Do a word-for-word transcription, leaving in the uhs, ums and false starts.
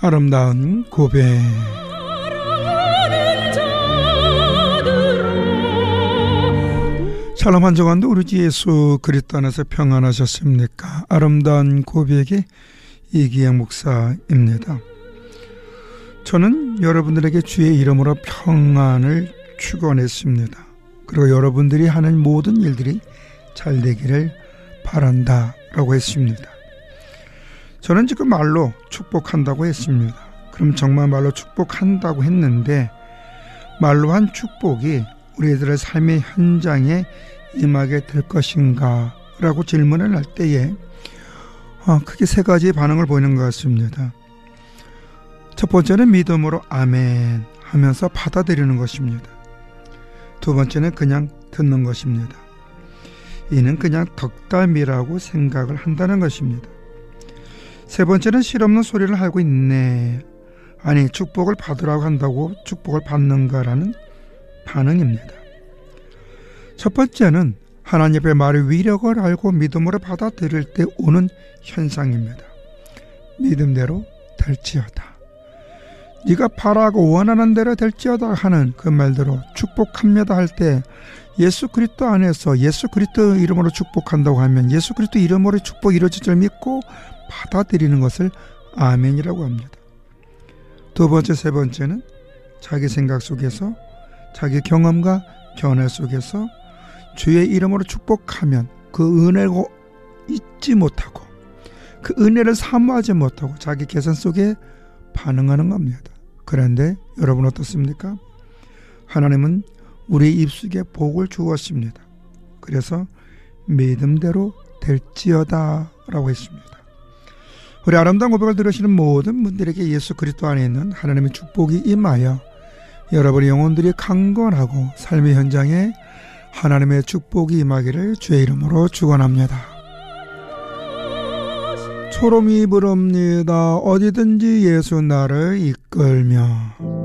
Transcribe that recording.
아름다운 고백. 샬롬 한정환도 우리 주 예수 그리스도 안에서 평안하셨습니까? 아름다운 고백의 이기영 목사입니다. 저는 여러분들에게 주의 이름으로 평안을 축원했습니다. 그리고 여러분들이 하는 모든 일들이 잘 되기를 바란다 라고 했습니다. 저는 지금 말로 축복한다고 했습니다. 그럼 정말 말로 축복한다고 했는데 말로 한 축복이 우리들의 삶의 현장에 임하게 될 것인가 라고 질문을 할 때에 어, 크게 세 가지의 반응을 보이는 것 같습니다. 첫 번째는 믿음으로 아멘 하면서 받아들이는 것입니다. 두 번째는 그냥 듣는 것입니다. 이는 그냥 덕담이라고 생각을 한다는 것입니다. 세 번째는 실없는 소리를 하고 있네. 아니 축복을 받으라고 한다고 축복을 받는가라는 반응입니다. 첫 번째는 하나님의 말의 위력을 알고 믿음으로 받아들일 때 오는 현상입니다. 믿음대로 될지어다. 네가 바라고 원하는 대로 될지어다 하는 그 말대로 축복합니다 할 때 예수 그리스도 안에서 예수 그리스도 이름으로 축복한다고 하면 예수 그리스도 이름으로 축복이 이루어질 줄 믿고 받아들이는 것을 아멘이라고 합니다. 두 번째, 세 번째는 자기 생각 속에서 자기 경험과 견해 속에서 주의 이름으로 축복하면 그 은혜를 잊지 못하고 그 은혜를 사모하지 못하고 자기 계산 속에 반응하는 겁니다. 그런데 여러분 어떻습니까? 하나님은 우리 입속에 복을 주었습니다. 그래서 믿음대로 될지어다 라고 했습니다. 우리 아름다운 고백을 들으시는 모든 분들에게 예수 그리스도 안에 있는 하나님의 축복이 임하여 여러분의 영혼들이 강건하고 삶의 현장에 하나님의 축복이 임하기를 주의 이름으로 축원합니다. 초롬이 부릅니다. 어디든지 예수 나를 이끌며.